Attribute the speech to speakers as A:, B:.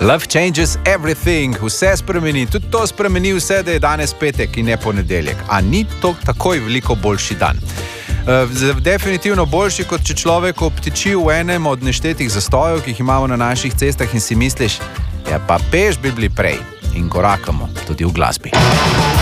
A: Love changes everything, vse spremeni, tudi to spremeni vse, da je danes petek in ne ponedeljek. A ni to takoj veliko boljši dan? Definitivno boljši, kot če človek obtiči v enem od neštetih zastojev, ki jih imamo na naših cestah in si misliš, ja pa peš bi bili prej in korakamo tudi v glasbi.